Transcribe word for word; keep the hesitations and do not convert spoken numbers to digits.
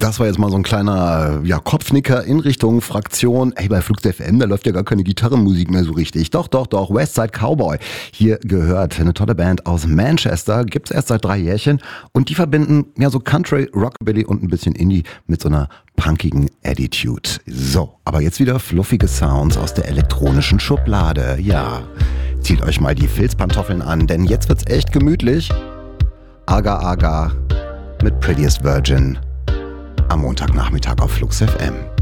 Das war jetzt mal so ein kleiner ja, Kopfnicker in Richtung Fraktion. Ey, bei Flux F M, da läuft ja gar keine Gitarrenmusik mehr so richtig. Doch, doch, doch, Westside Cowboy. Hier gehört eine tolle Band aus Manchester, gibt's erst seit drei Jährchen und die verbinden ja so Country, Rockabilly und ein bisschen Indie mit so einer punkigen Attitude. So, aber jetzt wieder fluffige Sounds aus der elektronischen Schublade. Ja, zieht euch mal die Filzpantoffeln an, denn jetzt wird's echt gemütlich. Aga Aga mit Prettiest Virgin am Montagnachmittag auf Flux F M.